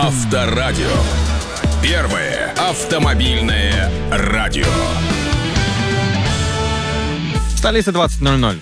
Авторадио. Первое автомобильное радио. Столица 20:00.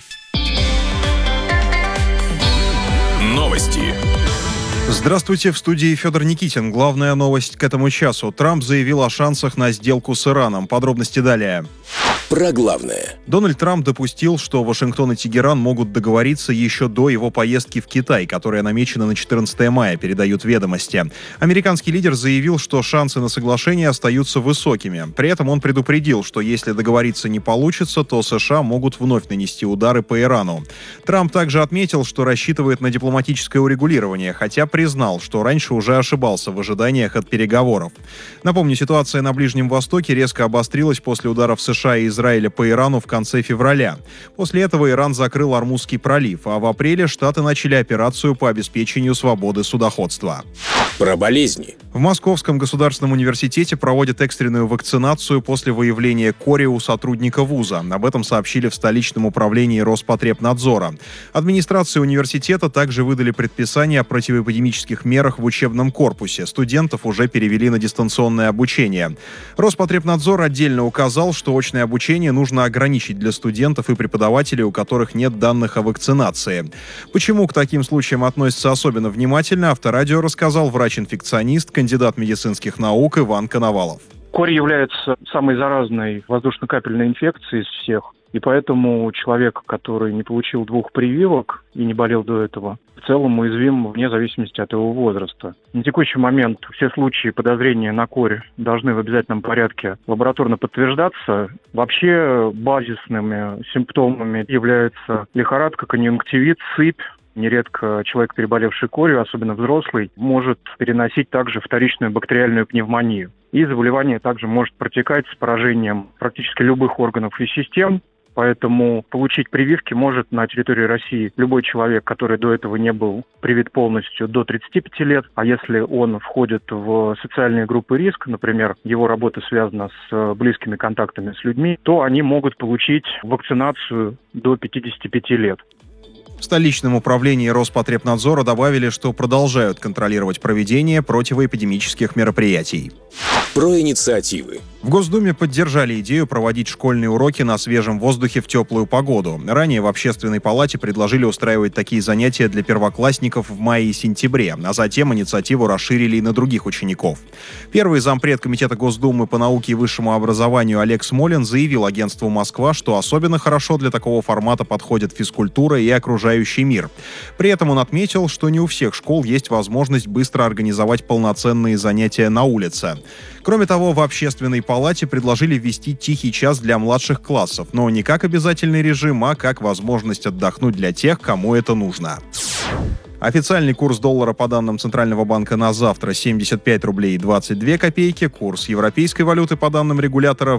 Новости. Здравствуйте, в студии Федор Никитин. Главная новость к этому часу. Трамп заявил о шансах на сделку с Ираном. Подробности далее. Про главное. Дональд Трамп допустил, что Вашингтон и Тегеран могут договориться еще до его поездки в Китай, которая намечена на 14 мая, передают «Ведомости». Американский лидер заявил, что шансы на соглашение остаются высокими. При этом он предупредил, что если договориться не получится, то США могут вновь нанести удары по Ирану. Трамп также отметил, что рассчитывает на дипломатическое урегулирование, хотя признал, что раньше уже ошибался в ожиданиях от переговоров. Напомню, ситуация на Ближнем Востоке резко обострилась после ударов США и Израиля по Ирану в конце февраля. После этого Иран закрыл Ормузский пролив, а в апреле Штаты начали операцию по обеспечению свободы судоходства. Про болезни. В Московском государственном университете проводят экстренную вакцинацию после выявления кори у сотрудника вуза. Об этом сообщили в столичном управлении Роспотребнадзора. Администрации университета также выдали предписание о противоэпидемических мерах в учебном корпусе. Студентов уже перевели на дистанционное обучение. Роспотребнадзор отдельно указал, что очное обучение нужно ограничить для студентов и преподавателей, у которых нет данных о вакцинации. Почему к таким случаям относятся особенно внимательно, Авторадио рассказал врач-инфекционист, кандидат медицинских наук Иван Коновалов. Корь является самой заразной воздушно-капельной инфекцией из всех. И поэтому человек, который не получил 2 прививок и не болел до этого, в целом уязвим вне зависимости от его возраста. На текущий момент все случаи подозрения на корь должны в обязательном порядке лабораторно подтверждаться. Вообще базисными симптомами являются лихорадка, конъюнктивит, сыпь. Нередко человек, переболевший корью, особенно взрослый, может переносить также вторичную бактериальную пневмонию. И заболевание также может протекать с поражением практически любых органов и систем. Поэтому получить прививки может на территории России любой человек, который до этого не был привит полностью, до 35 лет. А если он входит в социальные группы риска, например, его работа связана с близкими контактами с людьми, то они могут получить вакцинацию до 55 лет. В столичном управлении Роспотребнадзора добавили, что продолжают контролировать проведение противоэпидемических мероприятий. Про инициативы. В Госдуме поддержали идею проводить школьные уроки на свежем воздухе в теплую погоду. Ранее в Общественной палате предложили устраивать такие занятия для первоклассников в мае и сентябре, а затем инициативу расширили и на других учеников. Первый зампред Комитета Госдумы по науке и высшему образованию Олег Смолин заявил агентству «Москва», что особенно хорошо для такого формата подходят физкультура и окружающий мир. При этом он отметил, что не у всех школ есть возможность быстро организовать полноценные занятия на улице. Кроме того, в Общественной палате предложили ввести тихий час для младших классов, но не как обязательный режим, а как возможность отдохнуть для тех, кому это нужно. Официальный курс доллара по данным Центрального банка на завтра 75 рублей 22 копейки, курс европейской валюты по данным регулятора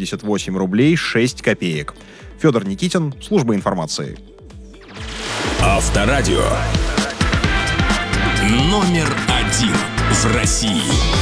88 рублей 6 копеек. Федор Никитин, служба информации. Авторадио. Номер 1 в России.